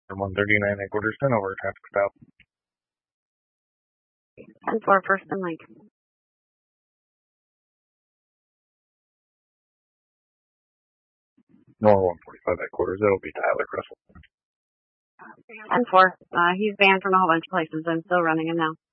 From 139 headquarters, 10 over, traffic stop. 10-4, first and link. Normal 145 headquarters, it'll be Tyler Russell. 10-4, he's banned from a whole bunch of places. I'm still running him now.